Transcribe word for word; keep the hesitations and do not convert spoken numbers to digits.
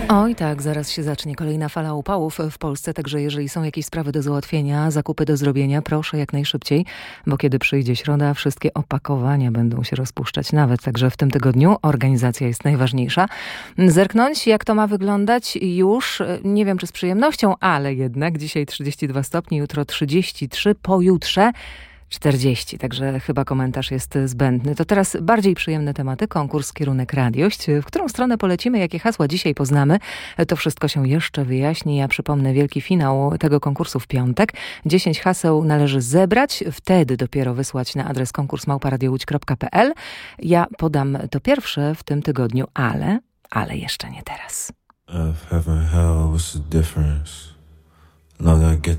Oj tak, zaraz się zacznie kolejna fala upałów w Polsce, także jeżeli są jakieś sprawy do załatwienia, zakupy do zrobienia, proszę jak najszybciej, bo kiedy przyjdzie środa, wszystkie opakowania będą się rozpuszczać nawet, także w tym tygodniu organizacja jest najważniejsza. Zerknąć, jak to ma wyglądać już, nie wiem czy z przyjemnością, ale jednak dzisiaj trzydzieści dwa stopnie, jutro trzydzieści trzy, pojutrze czterdzieści, także chyba komentarz jest zbędny. To teraz bardziej przyjemne tematy, konkurs Kierunek Radiość. W którą stronę polecimy, jakie hasła dzisiaj poznamy, to wszystko się jeszcze wyjaśni. Ja przypomnę wielki finał tego konkursu w piątek. dziesięć haseł należy zebrać, wtedy dopiero wysłać na adres konkurs małpa radio łódź kropka pe el. Ja podam to pierwsze w tym tygodniu, ale, ale jeszcze nie teraz. Of heaven, hell, what's the difference? Long I get